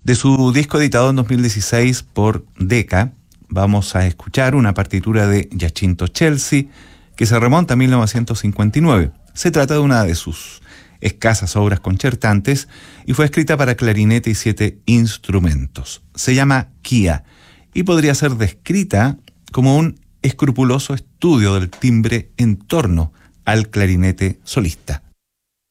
De su disco editado en 2016 por Decca, vamos a escuchar una partitura de Giacinto Scelsi que se remonta a 1959. Se trata de una de sus escasas obras concertantes y fue escrita para clarinete y 7 instrumentos. Se llama Kia y podría ser descrita como un escrupuloso estudio del timbre en torno al clarinete solista.